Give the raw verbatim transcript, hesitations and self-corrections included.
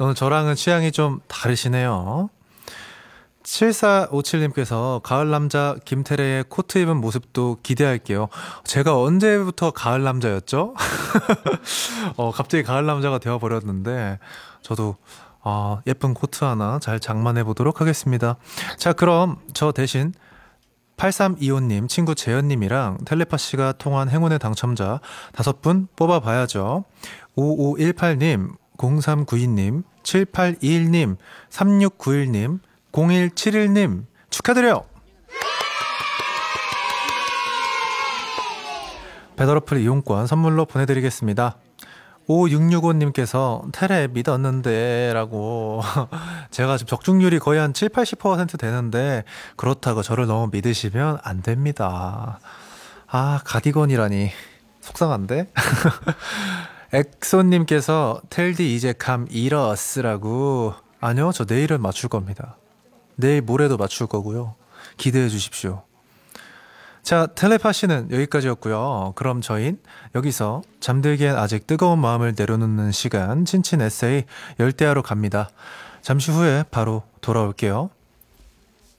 오늘 저랑은 취향이 좀 다르시네요. 칠사오칠님께서 가을 남자 김태래의 코트 입은 모습도 기대할게요. 제가 언제부터 가을 남자였죠? 어, 갑자기 가을 남자가 되어버렸는데 저도 어, 예쁜 코트 하나 잘 장만해 보도록 하겠습니다. 자, 그럼 저 대신 팔삼이오님 친구 재현님이랑 텔레파시가 통한 행운의 당첨자 다섯 분 뽑아봐야죠. 오오일팔님, 공삼구이님, 칠팔이일님, 삼육구일님, 공일칠일님 축하드려요. 배달어플 이용권 선물로 보내드리겠습니다. 오육육오님께서 테레 믿었는데 라고 제가 지금 적중률이 거의 한 칠, 팔십 퍼센트 되는데 그렇다고 저를 너무 믿으시면 안 됩니다. 아, 가디건이라니 속상한데? 엑소님께서 텔디 이제 감 잃었으라고. 아니요, 저 내일은 맞출 겁니다. 내일 모레도 맞출 거고요. 기대해 주십시오. 자, 텔레파시는 여기까지였고요. 그럼 저흰 여기서 잠들기엔 아직 뜨거운 마음을 내려놓는 시간 친친 에세이 열대야로 갑니다. 잠시 후에 바로 돌아올게요.